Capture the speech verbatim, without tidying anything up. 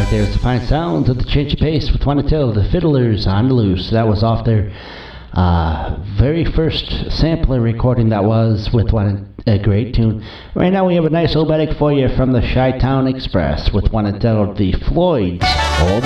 right there. It's the fine sounds of the change of pace with Wanna Tell the Fiddlers on the Loose. That was off their uh, very first sampler recording. That was with one a great tune. Right now we have a nice old back for you from the Chi-Town Express with Wanna Tell the Floyds. Old